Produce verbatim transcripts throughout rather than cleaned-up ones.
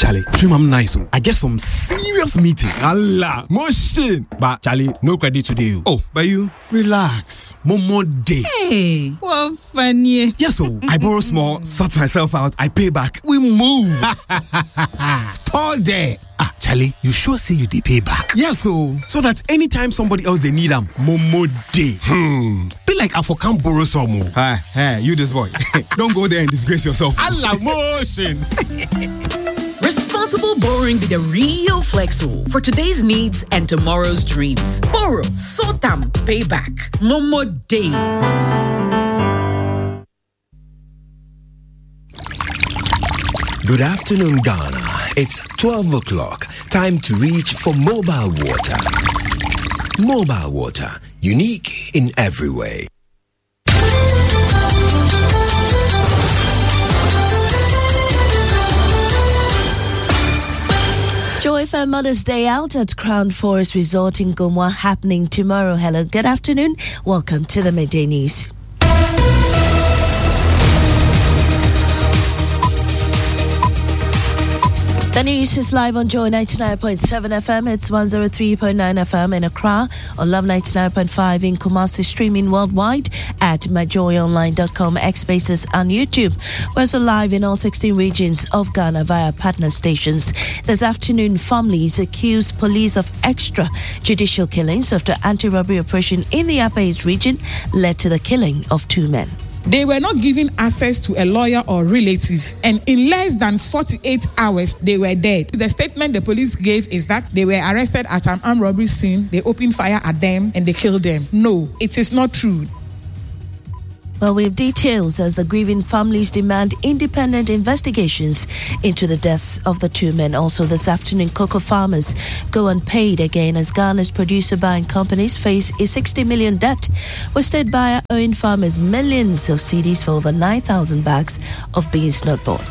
Charlie, trim I'm nice. I get some serious meeting. Allah, motion. But Charlie, no credit today. Oh, but you relax. Momo day. Hey, what funny. Yes, so I borrow small, sort myself out, I pay back. We move. Spot there. Ah, Charlie, you sure say you dey pay back? Yes, so so that anytime somebody else they need them, Momo day. Hmm. Be like I for can't borrow some more. Hey, hey, you this boy. Don't go there and disgrace yourself. Allah motion. Responsible borrowing with a real Flexo for today's needs and tomorrow's dreams. Borrow, sort them, pay back. Momo day. Good afternoon, Ghana. It's twelve o'clock. Time to reach for Mobile Water. Mobile Water, unique in every way. Joy for Mother's Day out at Crown Forest Resort in Gomwa happening tomorrow. Hello, good afternoon. Welcome to the Midday News. The news is live on Joy ninety-nine point seven F M. It's one oh three point nine F M in Accra, on Love ninety-nine point five in Kumasi, streaming worldwide at my joy online dot com, X Spaces and YouTube. We're also live in all sixteen regions of Ghana via partner stations. This afternoon, families accused police of extrajudicial killings after anti-robbery operation in the Upper East region led to the killing of two men. They were not given access to a lawyer or relative, and in less than forty-eight hours, they were dead. The statement the police gave is that they were arrested at an armed robbery scene, they opened fire at them, and they killed them. No, it is not true. Well, we have details as the grieving families demand independent investigations into the deaths of the two men. Also this afternoon, cocoa farmers go unpaid again as Ghana's producer buying companies face a sixty million debt, with State Buyer owing farmers millions of C Ds for over nine thousand bags of beans not bought.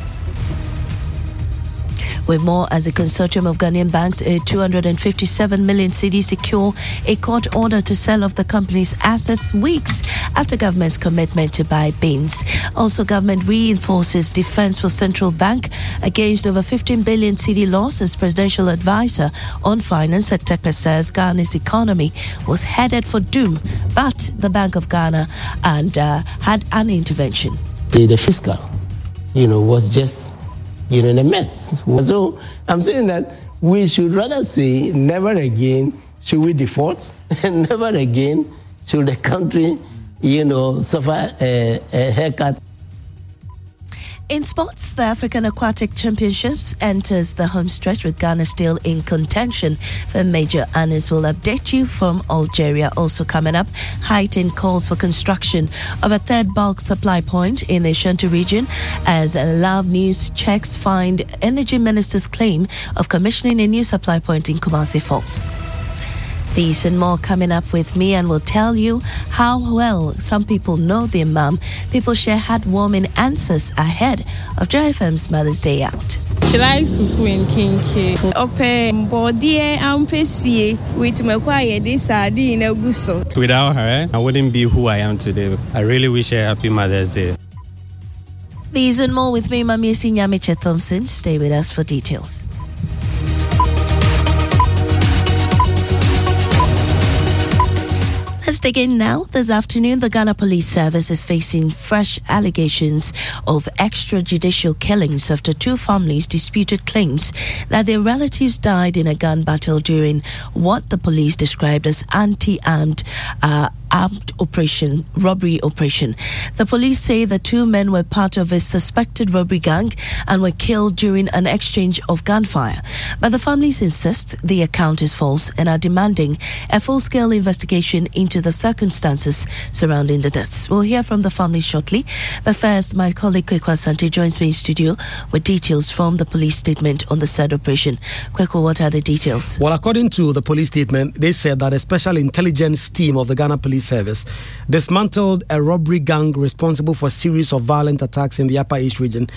With more, as a consortium of Ghanaian banks owed two hundred fifty-seven million C Ds secure a court order to sell off the company's assets weeks after government's commitment to buy beans. Also, government reinforces defense for central bank against over fifteen billion C D loss as presidential advisor on finance at Tekpe says Ghana's economy was headed for doom, but the Bank of Ghana and uh, had an intervention. The, the fiscal, you know, was just you know, in a mess. So I'm saying that we should rather say never again should we default, and never again should the country, you know, suffer a, a haircut. In sports, the African Aquatic Championships enters the home stretch with Ghana still in contention for major honors. We'll update you from Algeria. Also coming up, heightened calls for construction of a third bulk supply point in the Ashanti region as Love News checks find Energy Minister's claim of commissioning a new supply point in Kumasi false. These and more coming up with me, and we'll tell you how well some people know the Imam. People share heartwarming answers ahead of Joy F M's Mother's Day out. She likes fufu and kinky. Ope body ampesi with my quiet this in Augusto. Without her, I wouldn't be who I am today. I really wish her happy Mother's Day. These and more with me, Mami Sinyamiche Thompson. Stay with us for details. Let's dig in now. This afternoon, the Ghana Police Service is facing fresh allegations of extrajudicial killings after two families disputed claims that their relatives died in a gun battle during what the police described as anti-armed uh, armed operation, robbery operation. The police say the two men were part of a suspected robbery gang and were killed during an exchange of gunfire. But the families insist the account is false and are demanding a full-scale investigation into the circumstances surrounding the deaths. We'll hear from the family shortly. But first, my colleague Kwekwa Asante joins me in studio with details from the police statement on the said operation. Kwekwa, what are the details? Well, according to the police statement, they said that a special intelligence team of the Ghana Police Service dismantled a robbery gang responsible for a series of violent attacks in the Upper East region,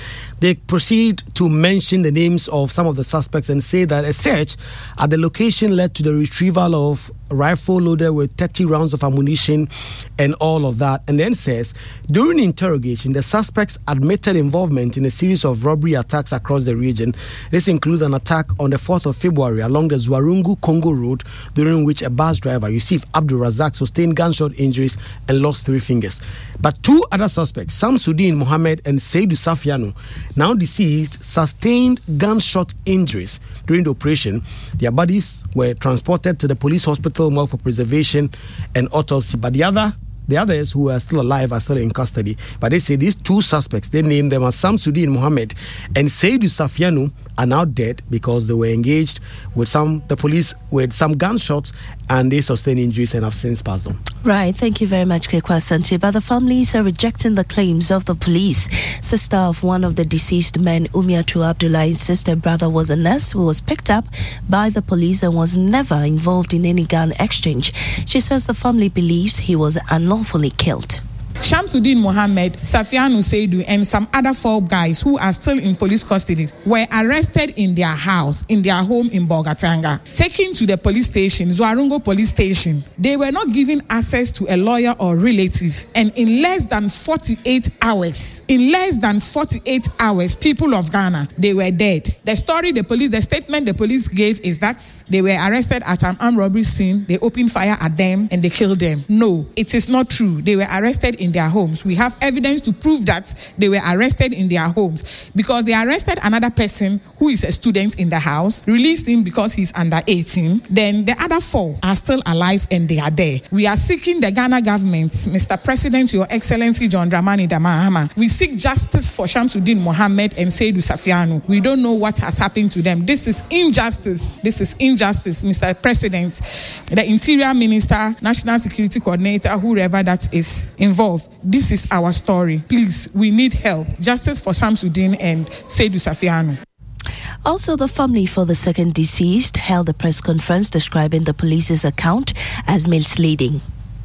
They proceed to mention the names of some of the suspects and say that a search at the location led to the retrieval of a rifle loaded with thirty rounds of ammunition and all of that. And then says, during interrogation, the suspects admitted involvement in a series of robbery attacks across the region. This includes an attack on the fourth of February along the Zwarungu-Congo Road, during which a bus driver, Yusuf Abdul Razak, sustained gunshot injuries and lost three fingers. But two other suspects, Samsudin Mohammed and Seidu Safiano, now deceased, sustained gunshot injuries during the operation. Their bodies were transported to the police hospital morgue for preservation and autopsy. But the other The others who are still alive are still in custody. But they say these two suspects, they named them as Samsudin Mohammed and Seidu Safiano, are now dead because they were engaged with some, the police with some gunshots, and they sustained injuries and have since passed on. Right, thank you very much, Kekwa Santi. But the families are rejecting the claims of the police. Sister of one of the deceased men, Umiatu Abdullah's sister brother, was a nurse who was picked up by the police and was never involved in any gun exchange. She says the family believes he was unlawfully killed. Shamsuddin Mohammed, Safianu Seidu, and some other four guys who are still in police custody were arrested in their house, in their home in Bolgatanga, taken to the police station, Zwarungo police station. They were not given access to a lawyer or relative, and in less than forty-eight hours, in less than forty-eight hours, people of Ghana, they were dead. The story the police, the statement the police gave is that they were arrested at an armed robbery scene, they opened fire at them, and they killed them. No, it is not true. They were arrested in their homes. We have evidence to prove that they were arrested in their homes because they arrested another person who is a student in the house, released him because he's under eighteen. Then the other four are still alive and they are there. We are seeking the Ghana government, Mister President, Your Excellency John Dramani Mahama. We seek justice for Shamsuddin Mohammed and Seidu Safiano. We don't know what has happened to them. This is injustice. This is injustice, Mister President. The Interior Minister, National Security Coordinator, whoever that is involved. This is our story. Please, we need help. Justice for Shamsuddin and Seidu Safiano. Also, the family for the second deceased held a press conference describing the police's account as misleading.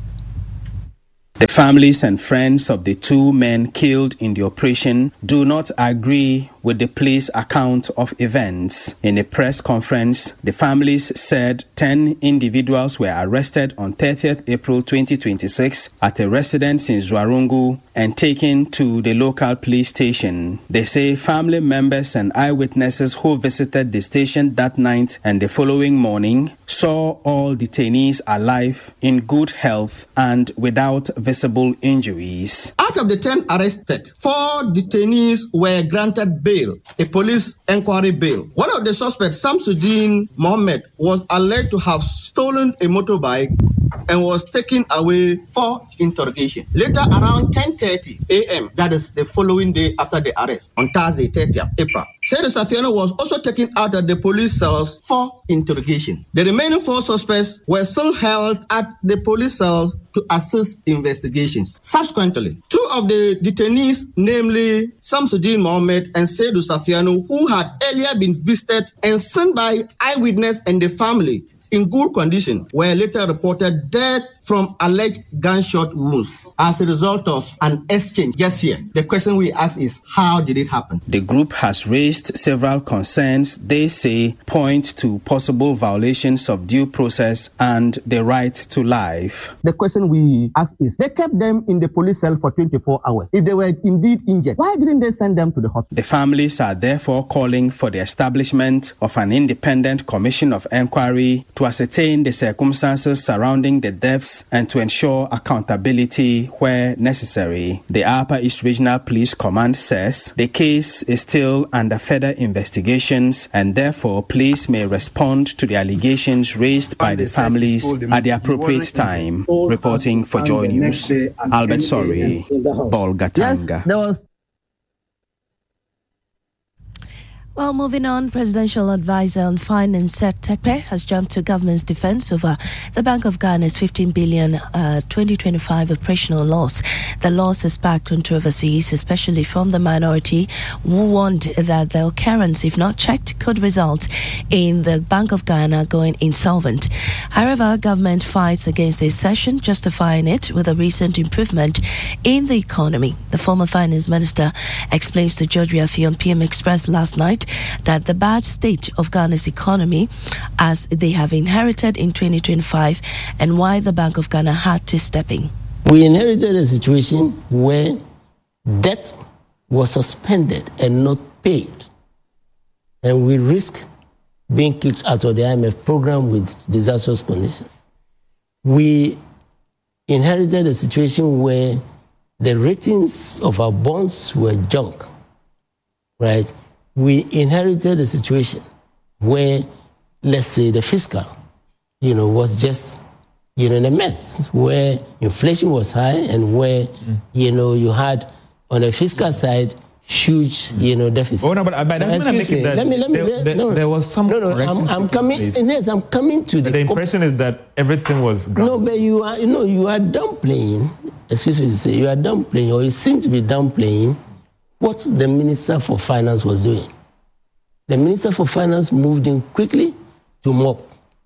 The families and friends of the two men killed in the operation do not agree with the police account of events. In a press conference, the families said ten individuals were arrested on thirtieth April twenty twenty-six at a residence in Zwarungu and taken to the local police station. They say family members and eyewitnesses who visited the station that night and the following morning saw all detainees alive, in good health, and without visible injuries. Out of the ten arrested, four detainees were granted bail, a police inquiry bail. One of the suspects, Samsudin Mohammed, was alleged to have stolen a motorbike and was taken away for interrogation. Later, around ten thirty a.m., that is the following day after the arrest, on Thursday, thirtieth April, Seidu Safiano was also taken out of the police cells for interrogation. The remaining four suspects were still held at the police cell to assist investigations. Subsequently, two of the detainees, namely Samsudin Mohammed and Seidu Safiano, who had earlier been visited and seen by eyewitness and the family in good condition, were later reported dead from alleged gunshot wounds as a result of an exchange just here. The question we ask is, how did it happen? The group has raised several concerns they say point to possible violations of due process and the right to life. The question we ask is, they kept them in the police cell for twenty-four hours. If they were indeed injured, why didn't they send them to the hospital? The families are therefore calling for the establishment of an independent commission of inquiry to ascertain the circumstances surrounding the deaths and to ensure accountability where necessary. The Upper East Regional Police Command says the case is still under further investigations and therefore police may respond to the allegations raised by the families at the appropriate time. Reporting for Joy News, Albert Sorry, Bolgatanga. Well, moving on, Presidential Advisor on Finance Seth Terkper has jumped to government's defense over the Bank of Ghana's fifteen billion uh, twenty twenty-five operational loss. The loss has sparked controversies, especially from the minority, who warned that the occurrence, if not checked, could result in the Bank of Ghana going insolvent. However, government fights against the assertion, justifying it with a recent improvement in the economy. The former finance minister explains to George Riafi on P M Express last night that the bad state of Ghana's economy as they have inherited in twenty twenty-five and why the Bank of Ghana had to step in. We inherited a situation where debt was suspended and not paid, and we risk being kicked out of the I M F program with disastrous conditions. We inherited a situation where the ratings of our bonds were junk, right? We inherited a situation where, let's say, the fiscal, you know, was just, you know, in a mess, where inflation was high and where, mm. you know, you had on the fiscal side huge, you know, deficit. Oh no, but, but I'm gonna make it that let me, let me, there, there, no, there was some no, no, correction. I'm, I'm coming. Yes, I'm coming to but the. The impression is that everything was. Ground. No, but you are, you know, you are downplaying. Excuse me to say, you are downplaying, or you seem to be downplaying what the Minister for Finance was doing. The Minister for Finance moved in quickly to mop,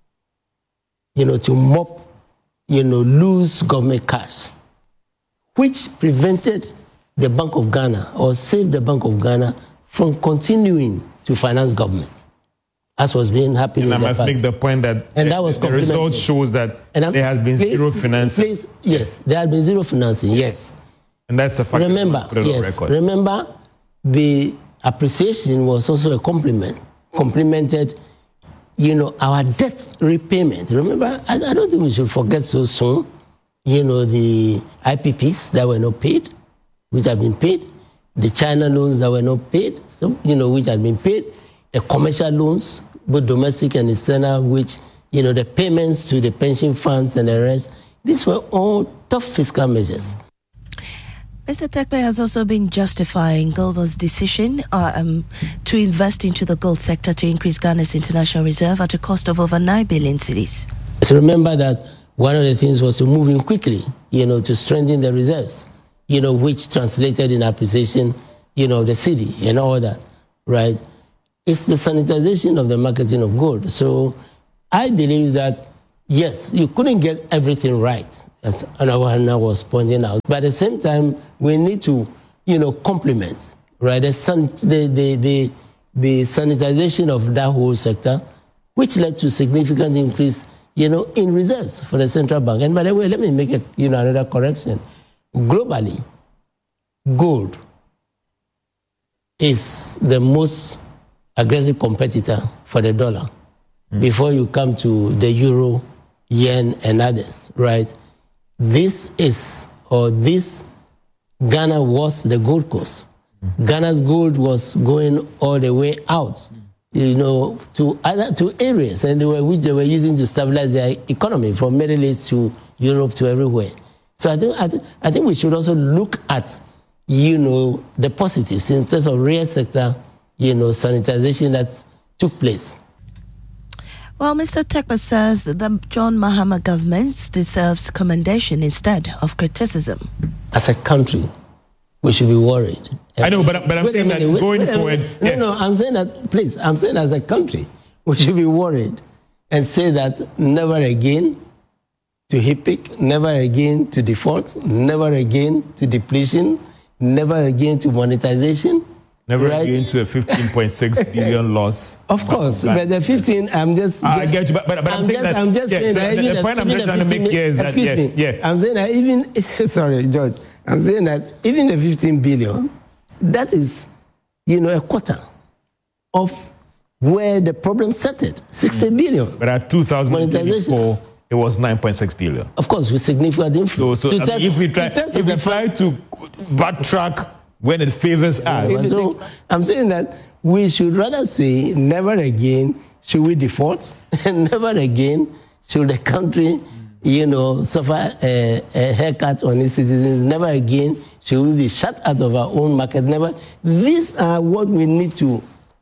you know, to mop, you know, loose government cash, which prevented the Bank of Ghana or saved the Bank of Ghana from continuing to finance government, as was being happening. And in I must the past. make the point that and the, that was the result shows that there has been please, zero financing. Please, yes, there has been zero financing, yes. And that's a fact. Remember, yes, remember, the appreciation was also a compliment, complemented, you know, our debt repayment. Remember, I, I don't think we should forget so soon, you know, the I P Ps that were not paid, which have been paid, the China loans that were not paid, so, you know, which had been paid, the commercial loans, both domestic and external, which, you know, the payments to the pension funds and the rest. These were all tough fiscal measures. Mister Terkper has also been justifying Goldman's decision uh, um, to invest into the gold sector to increase Ghana's international reserve at a cost of over nine billion cedis. So remember that one of the things was to move in quickly, you know, to strengthen the reserves, you know, which translated in appreciation, you know, the city and all that, right? It's the sanitization of the marketing of gold. So I believe that, yes, you couldn't get everything right, as Anawana was pointing out. But at the same time, we need to, you know, complement, right, the, san- the, the, the, the sanitization of that whole sector, which led to significant increase, you know, in reserves for the central bank. And by the way, let me make it, you know, another correction. Globally, gold is the most aggressive competitor for the dollar mm. before you come to the euro, yen, and others, right? This is, or this, Ghana was the Gold Coast. Mm. Ghana's gold was going all the way out, mm. you know, to other to areas, and they were which they were using to stabilize their economy from Middle East to Europe to everywhere. So I think I, th- I think we should also look at, you know, the positives in terms of real sector, you know, sanitization that took place. Well, Mister Terkper says the John Mahama government deserves commendation instead of criticism. As a country, we should be worried. I know, but, but I'm wait saying minute, that wait, going wait forward... No, yeah. no, I'm saying that, please, I'm saying as a country, we should be worried and say that never again to HIPIC, never again to default, never again to depletion, never again to monetization. Never right? again to a fifteen point six billion loss. Of course, but the fifteen, I'm just... I get you, but, but, but I'm, I'm saying just, that... I'm just yeah, saying so that the, even the point that, I'm just trying to make here is that... Yeah, me, yeah. I'm saying that even... Sorry, George. I'm saying that even the fifteen billion, that is, you know, a quarter of where the problem started, sixty mm. billion. But at two thousand twenty-four, it was nine point six billion. Of course, with significant influence. So, so I mean, test, if we try, if we try to backtrack when it favors us. So I'm saying that we should rather say never again should we default, and never again should the country, you know, suffer a, a haircut on its citizens. Never again should we be shut out of our own market. Never. These are what we need to,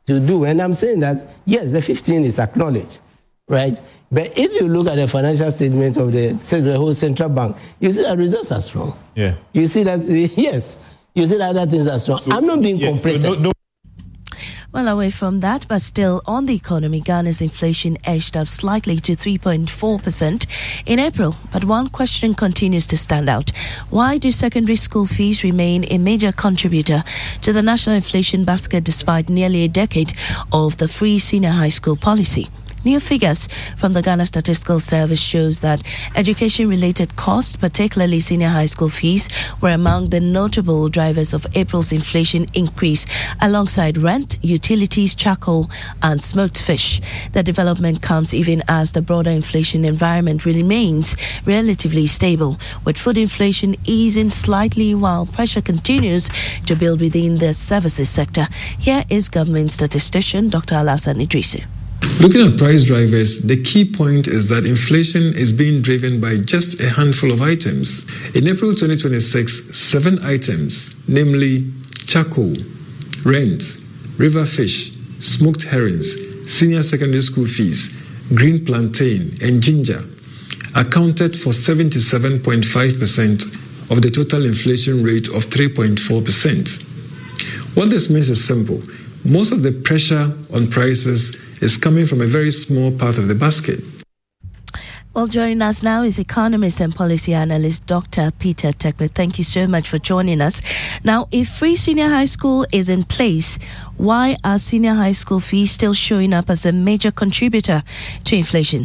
to do. And I'm saying that, yes, the fifteen is acknowledged, right? But if you look at the financial statement of the, the whole central bank, you see that results are strong. Yeah. You see that, yes, you see that other things are strong. So, I'm not being yeah, complacent. So no, no. Well, away from that, but still on the economy, Ghana's inflation edged up slightly to three point four percent in April. But one question continues to stand out. Why do secondary school fees remain a major contributor to the national inflation basket despite nearly a decade of the free senior high school policy? New figures from the Ghana Statistical Service shows that education-related costs, particularly senior high school fees, were among the notable drivers of April's inflation increase, alongside rent, utilities, charcoal, and smoked fish. The development comes even as the broader inflation environment remains relatively stable, with food inflation easing slightly while pressure continues to build within the services sector. Here is government statistician Doctor Alassane Idrisu. Looking at price drivers, the key point is that inflation is being driven by just a handful of items. In April twenty twenty-six, seven items, namely charcoal, rent, river fish, smoked herrings, senior secondary school fees, green plantain, and ginger, accounted for seventy-seven point five percent of the total inflation rate of three point four percent. What this means is simple. Most of the pressure on prices is coming from a very small part of the basket. Well, joining us now is economist and policy analyst Doctor Peter Tekpe. Thank you so much for joining us. Now, if free senior high school is in place, why are senior high school fees still showing up as a major contributor to inflation?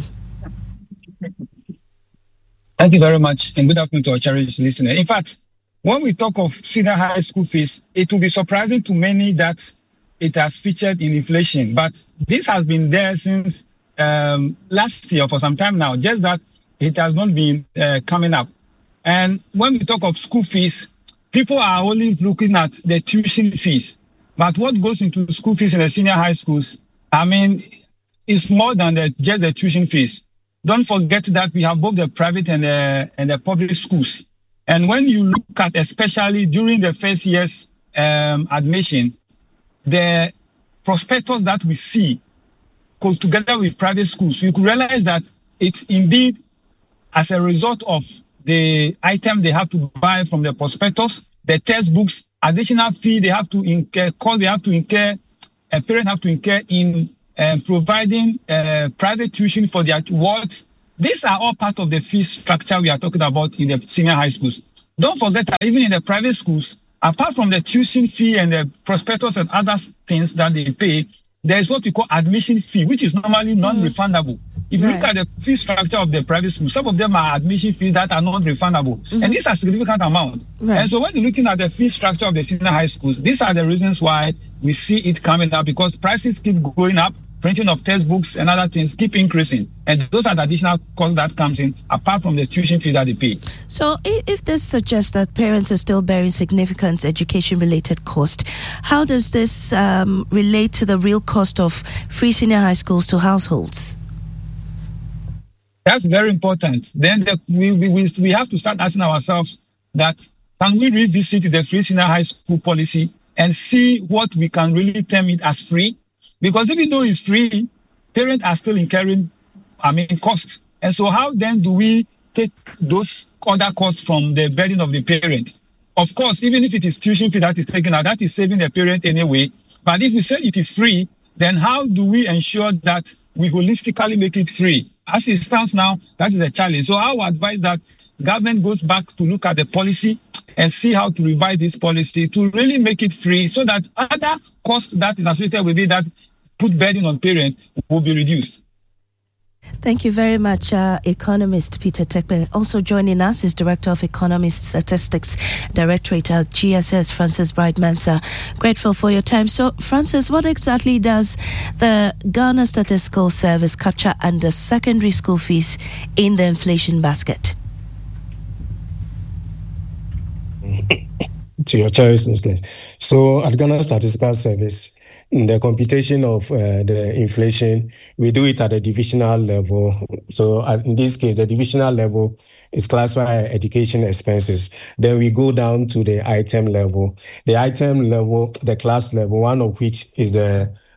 Thank you very much, and good afternoon to our cherished listener. In fact, when we talk of senior high school fees, it will be surprising to many that it has featured in inflation, but this has been there since um, last year for some time now, just that it has not been uh, coming up. And when we talk of school fees, people are only looking at the tuition fees. But what goes into school fees in the senior high schools, I mean, is more than the, just the tuition fees. Don't forget that we have both the private and the, and the public schools. And when you look at, especially during the first year's um, admission, the prospectus that we see go together with private schools, you could realize that it's indeed as a result of the item they have to buy from the prospectus, the textbooks, additional fee they have to incur, cost they have to incur, a parent have to incur in uh, providing uh, private tuition for their wards. These are all part of the fee structure we are talking about in the senior high schools. Don't forget that even in the private schools, apart from the tuition fee and the prospectus and other things that they pay, there is what we call admission fee, which is normally non-refundable. Mm-hmm. If you right. look at the fee structure of the private schools, some of them are admission fees that are not refundable. Mm-hmm. And these are significant amount. Right. And so when you're looking at the fee structure of the senior high schools, these are the reasons why we see it coming up, because prices keep going up, printing of textbooks and other things keep increasing. And those are the additional costs that comes in, apart from the tuition fee that they pay. So if this suggests that parents are still bearing significant education-related cost, how does this um, relate to the real cost of free senior high schools to households? That's very important. Then the, we, we, we have to start asking ourselves that, can we revisit the free senior high school policy and see what we can really term it as free? Because even though it's free, parents are still incurring, I mean, costs. And so how then do we take those other costs from the burden of the parent? Of course, even if it is tuition fee that is taken out, that is saving the parent anyway. But if we say it is free, then how do we ensure that we holistically make it free? As it stands now, that is a challenge. So I would advise that government goes back to look at the policy and see how to revise this policy to really make it free, so that other costs that is associated with it that put burden on parents will be reduced. Thank you very much, uh, economist Peter Tekpe. Also joining us is Director of Economist Statistics Directorate at G S S, Francis Bright-Mensah. Grateful for your time. So, Francis, what exactly does the Ghana Statistical Service capture under secondary school fees in the inflation basket? To your choice, Muslim. So, at Ghana Statistical Service, in the computation of uh, the inflation, we do it at the divisional level. So uh, in this case, the divisional level is classified as education expenses. Then we go down to the item level. The item level, the class level, one of which is the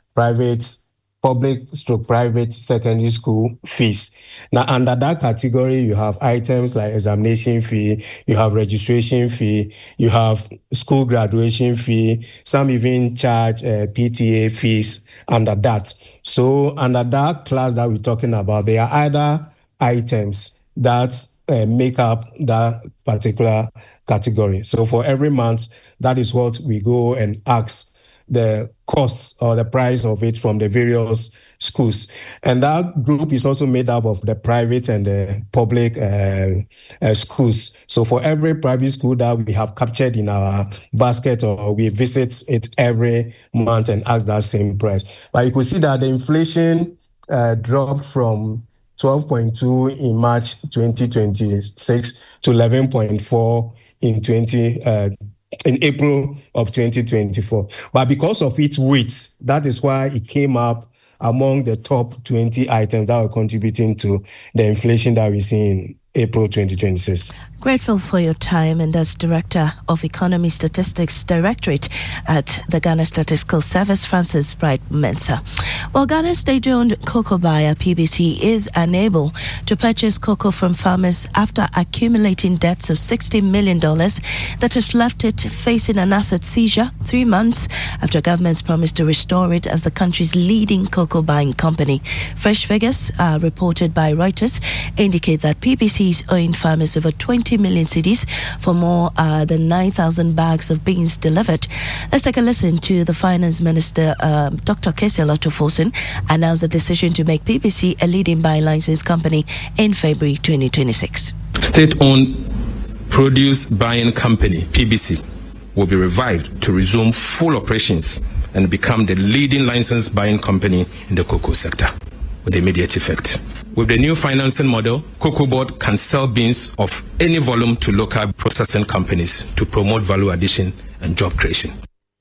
private, public stroke private secondary school fees. Now, under that category, you have items like examination fee, you have registration fee, you have school graduation fee, some even charge uh, P T A fees under that. So under that class that we're talking about, there are other items that uh, make up that particular category. So for every month, that is what we go and ask the costs or the price of it from the various schools. And that group is also made up of the private and the public uh, uh, schools. So for every private school that we have captured in our basket, or we visit it every month and ask that same price. But you could see that the inflation uh, dropped from twelve point two in March twenty twenty-six to eleven point four in twenty uh, in April of twenty twenty-four. But because of its weight, that is why it came up among the top twenty items that were contributing to the inflation that we see in April twenty twenty-six. Grateful for your time, and as Director of Economy Statistics Directorate at the Ghana Statistical Service, Francis Bright Mensah. Well, Ghana's state-owned cocoa buyer, P B C, is unable to purchase cocoa from farmers after accumulating debts of sixty million dollars that has left it facing an asset seizure three months after government's promise to restore it as the country's leading cocoa buying company. Fresh figures uh, reported by Reuters indicate that P B C is owing farmers over twenty million cedis for more uh, than nine thousand bags of beans delivered. Let's take a listen to the Finance Minister, uh, Doctor Kessie Alotto-Forson, announce the decision to make P B C a leading buying license company in February twenty twenty-six. State-owned produce buying company, P B C, will be revived to resume full operations and become the leading license buying company in the cocoa sector with immediate effect. With the new financing model, Cocoa Board can sell beans of any volume to local processing companies to promote value addition and job creation.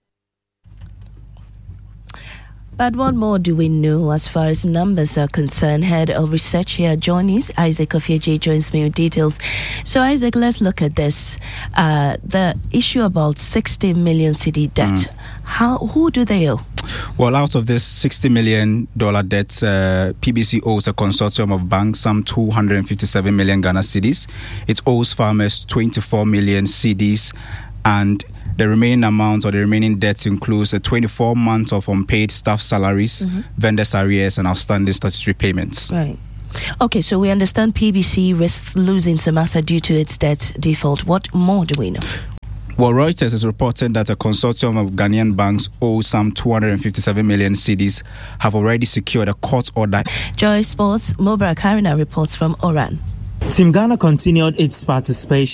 But what more do we know as far as numbers are concerned? Head of Research here, Johnny's Isaac Ofieji joins me with details. So, Isaac, let's look at this. Uh, the issue about sixty million cedi debt. Mm. How? Who do they owe? Well, out of this sixty million dollars debt, uh, P B C owes a consortium of banks some two hundred fifty-seven million Ghana cedis. It owes farmers twenty-four million cedis, and the remaining amount or the remaining debts includes a twenty-four months of unpaid staff salaries, mm-hmm. vendors arrears, and outstanding statutory payments. Right. Okay, so we understand P B C risks losing some asset due to its debt default. What more do we know? Well, Reuters is reporting that a consortium of Ghanaian banks owe some two hundred fifty-seven million cedis have already secured a court order. Joy Sports, Mubarak Harina reports from Oran. Team Ghana continued its participation